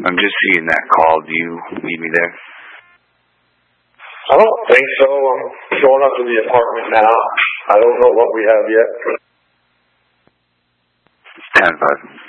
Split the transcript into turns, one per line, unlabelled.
I'm just seeing that call. Do you need me there?
I don't think so. I'm going up to the apartment now. I don't know what we have yet.
10-5.